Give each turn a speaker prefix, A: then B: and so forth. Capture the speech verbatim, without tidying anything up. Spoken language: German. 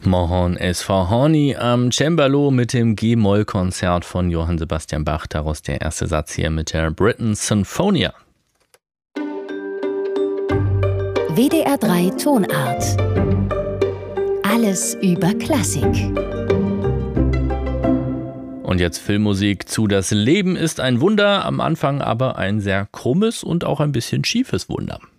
A: Mohon es verhorni am Cembalo mit dem G-Moll-Konzert von Johann Sebastian Bach. Daraus der erste Satz hier mit der Britten Sinfonia.
B: W D R drei Tonart. Alles über Klassik.
A: Und jetzt Filmmusik zu Das Leben ist ein Wunder, am Anfang aber ein sehr krummes und auch ein bisschen schiefes Wunder.